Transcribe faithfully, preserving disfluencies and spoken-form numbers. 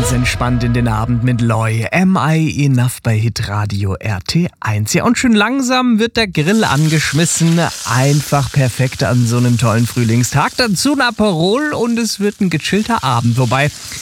ganz entspannt in den Abend mit Loy. Am I Enough bei Hitradio R T eins. Ja, und schön langsam wird der Grill angeschmissen. Einfach perfekt an so einem tollen Frühlingstag. Dazu ein Aperol und es wird ein gechillter Abend. Wobei,